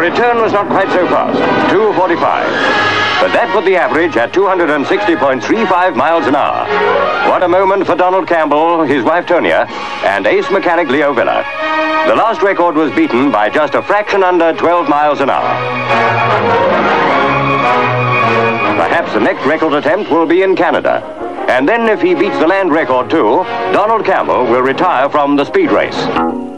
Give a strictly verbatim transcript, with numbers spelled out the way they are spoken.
return was not quite so fast, two forty-five. But that put the average at two hundred sixty point three five miles an hour. What a moment for Donald Campbell, his wife Tonia, and ace mechanic Leo Villa. The last record was beaten by just a fraction under twelve miles an hour. Perhaps the next record attempt will be in Canada. And then if he beats the land record too, Donald Campbell will retire from the speed race.